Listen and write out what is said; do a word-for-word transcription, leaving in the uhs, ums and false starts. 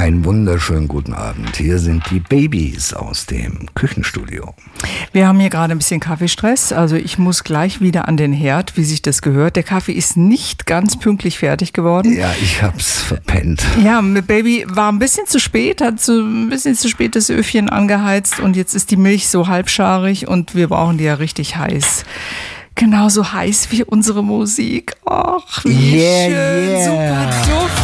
Einen wunderschönen guten Abend. Hier sind die Babys aus dem Küchenstudio. Wir haben hier gerade ein bisschen Kaffeestress, also ich muss gleich wieder an den Herd, wie sich das gehört. Der Kaffee ist nicht ganz pünktlich fertig geworden. Ja, ich hab's verpennt. Ja, mit Baby war ein bisschen zu spät, hat so ein bisschen zu spät das Öfchen angeheizt und jetzt ist die Milch so halbscharig und wir brauchen die ja richtig heiß. Genauso heiß wie unsere Musik. Ach, wie Yeah, schön, yeah. super Duft.